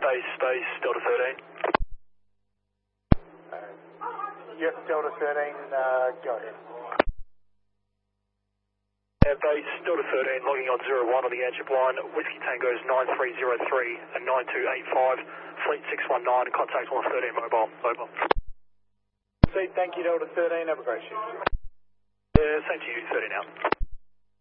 Base, Delta 13. Yes, Delta 13, go ahead. Base, Delta 13, logging on 01 on the airship line. Whiskey Tango's 9303 and 9285. Fleet 619, contact on 13 mobile. Over. Thank you, Delta 13. Have a great shift. Yeah, same to you, 13 out.